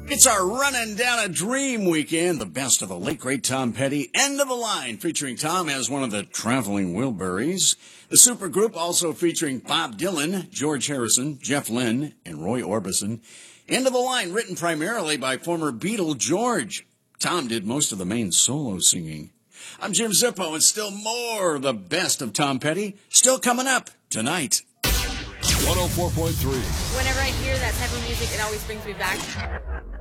It's our Running Down a Dream weekend, the best of the late great Tom Petty, End of the Line, featuring Tom as one of the traveling Wilburys. The supergroup also featuring Bob Dylan, George Harrison, Jeff Lynne, and Roy Orbison. End of the Line, written primarily by former Beatle George. Tom did most of the main solo singing. I'm Jim Zippo, and still more of the best of Tom Petty, still coming up tonight. 104.3. Whenever I hear that type of music, it always brings me back.